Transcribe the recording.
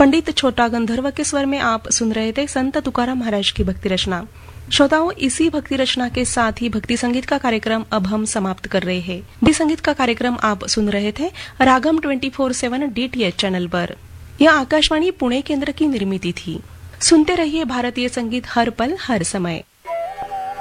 पंडित छोटा गंधर्व के स्वर में आप सुन रहे थे संत तुकाराम महाराज की भक्ति रचना। श्रोताओं, इसी भक्ति रचना के साथ ही भक्ति संगीत का कार्यक्रम अब हम समाप्त कर रहे हैं। भक्ति संगीत का कार्यक्रम आप सुन रहे थे रागम 24/7 DTH चैनल पर। यह आकाशवाणी पुणे केंद्र की निर्मित थी। सुनते रहिए भारतीय संगीत हर पल हर समय।